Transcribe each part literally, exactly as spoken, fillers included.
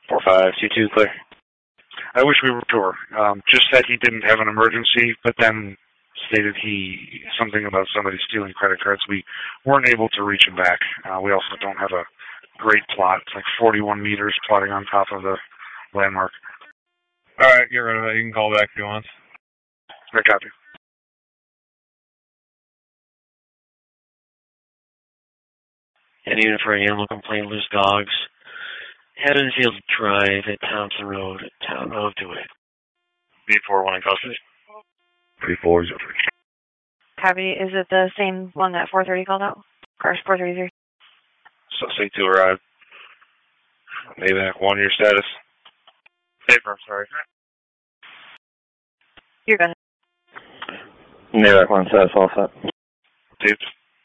four five two two, clear. I wish we were sure. Um, just said he didn't have an emergency, but then stated he something about somebody stealing credit cards. We weren't able to reach him back. Uh, we also don't have a great plot. It's like forty-one meters plotting on top of the landmark. All right, get rid of it. You can call back if you want. Right, copy. And even for an animal complaint, loose dogs. Haddonfield Drive at Thompson Road. Town Road to it. B four one in custody. three four zero three. Copy. Is it the same one that four thirty called out? Cars four thirty-three. Suspect two arrived. Maybach one, your status. Paper, I'm sorry. You're good. Maybach one, status all set. Dude.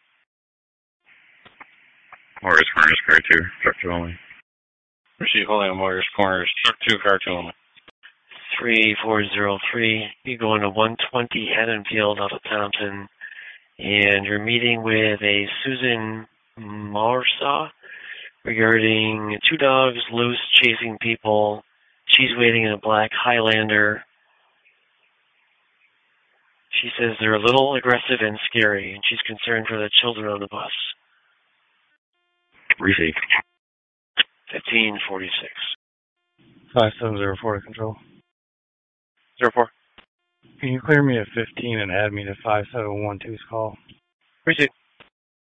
Morris Corners, car two, truck two only. Receive holding on Morris Corners, truck two, car two only. three four zero three. You're going to one twenty Haddonfield out of Thompson. And you're meeting with a Susan Marsaw regarding two dogs loose chasing people. She's waiting in a black Highlander. She says they're a little aggressive and scary, and she's concerned for the children on the bus. Receive. fifteen forty-six. five seven zero four to control. Zero four. Can you clear me at fifteen and add me to five seven one two's call? Receive.